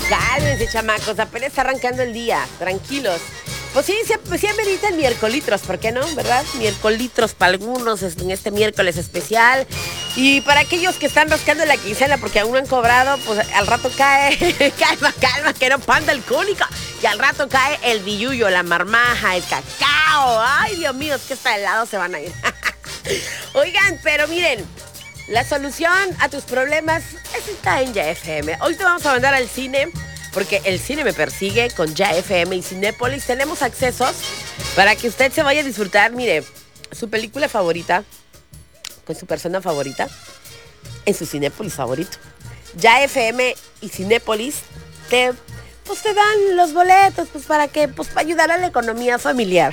Cálmense, chamacos, apenas está arrancando el día, tranquilos. Pues sí amerita el miércolitros, ¿por qué no? ¿Verdad? Miércolitros para algunos en este miércoles especial. Y para aquellos que están rascando la quincena porque aún no han cobrado, pues al rato cae, calma, que no panda el cúnico. Y al rato cae el billuyo, la marmaja, el cacao. Ay, Dios mío, es que hasta de lado se van a ir. Oigan, pero miren, la solución a tus problemas está en Ya FM. Hoy te vamos a mandar al cine, porque el cine me persigue con Ya FM y Cinépolis. Tenemos accesos para que usted se vaya a disfrutar, mire, su película favorita, con su persona favorita, en su Cinépolis favorito. Ya FM y Cinépolis te dan los boletos, para ayudar a la economía familiar.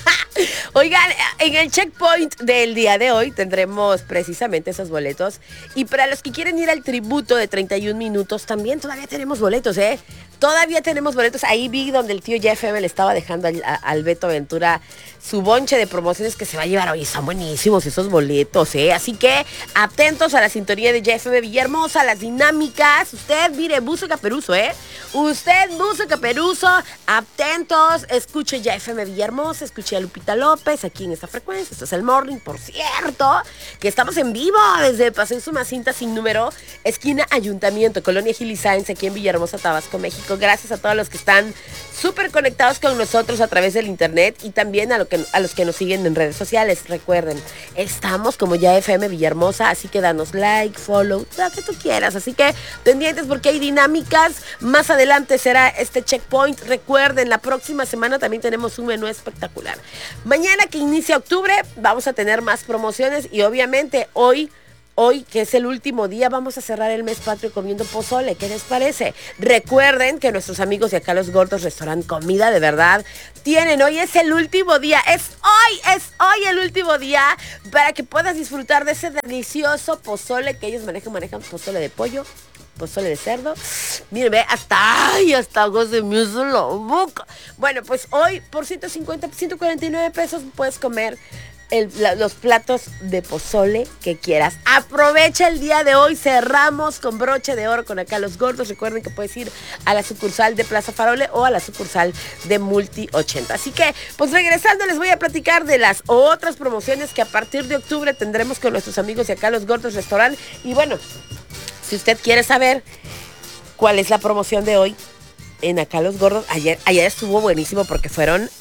Oigan, en el checkpoint del día de hoy tendremos precisamente esos boletos. Y para los que quieren ir al tributo de 31 minutos, también todavía tenemos boletos, ¿eh? Todavía tenemos boletos. Ahí vi donde el tío JFM le estaba dejando al Beto Ventura su bonche de promociones que se va a llevar. Oye, están buenísimos esos boletos, ¿eh? Así que atentos a la sintonía de JFM Villahermosa, las dinámicas. Usted, mire, Buzo Caperuso, ¿eh? Usted, Buzo Caperuso, atentos. Escuche JFM Villahermosa, escuche a Lupita López aquí en esta frecuencia. Esto es el Morning, por cierto, que estamos en vivo desde Paseo Sumacinta sin número, esquina Ayuntamiento, Colonia Gil y Sáenz, aquí en Villahermosa, Tabasco, México. Gracias a todos los que están súper conectados con nosotros a través del internet y también a los que nos siguen en redes sociales. Recuerden, estamos como Ya FM Villahermosa, así que danos like, follow, lo que tú quieras. Así que pendientes porque hay dinámicas. Más adelante será este checkpoint. Recuerden, la próxima semana también tenemos un menú espectacular. Mañana que inicia octubre vamos a tener más promociones y obviamente hoy, que es el último día, vamos a cerrar el mes patrio comiendo pozole. ¿Qué les parece? Recuerden que nuestros amigos de Acá Los Gordos Restaurant Comida de Verdad tienen, hoy es el último día, es hoy el último día para que puedas disfrutar de ese delicioso pozole que ellos manejan pozole de pollo, pozole de cerdo. Miren, ve, hasta agua se me hizo la boca. Bueno, pues hoy por 149 pesos puedes comer los platos de pozole que quieras. Aprovecha el día de hoy. Cerramos con broche de oro con Acá Los Gordos. Recuerden que puedes ir a la sucursal de Plaza Farole o a la sucursal de Multi 80. Así que, pues regresando, les voy a platicar de las otras promociones que a partir de octubre tendremos con nuestros amigos de Acá Los Gordos Restaurant. Y bueno, si usted quiere saber cuál es la promoción de hoy en Acá Los Gordos, ayer estuvo buenísimo porque fueron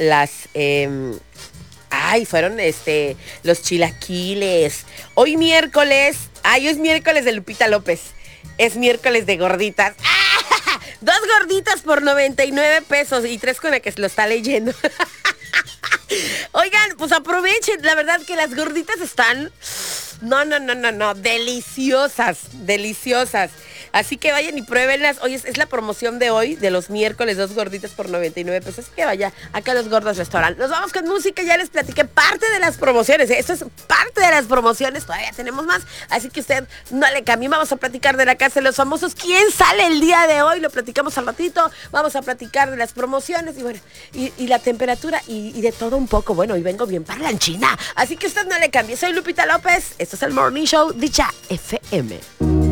fueron los chilaquiles. Hoy es miércoles de Lupita López. Es miércoles de gorditas. ¡Ah! 2 gorditas por 99 pesos y 3 con la que se lo está leyendo. Oigan, pues aprovechen. La verdad que las gorditas están... No, deliciosas. Así que vayan y pruébenlas. Hoy es la promoción de hoy, de los miércoles, 2 gorditas por 99 pesos. Así que vaya Acá a Los Gordos Restaurant. Nos vamos con música, ya les platiqué parte de las promociones. Esto es parte de las promociones, todavía tenemos más. Así que usted no le cambie. Vamos a platicar de la Casa de los Famosos. ¿Quién sale el día de hoy? Lo platicamos al ratito. Vamos a platicar de las promociones y bueno, y la temperatura y de todo un poco. Bueno, hoy vengo bien parlanchina. Así que usted no le cambie. Soy Lupita López. Esto es el Morning Show de Ya FM.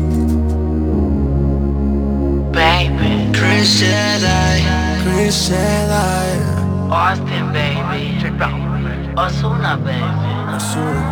Baby, Chris Jedi, Austin, baby, Ozuna, baby.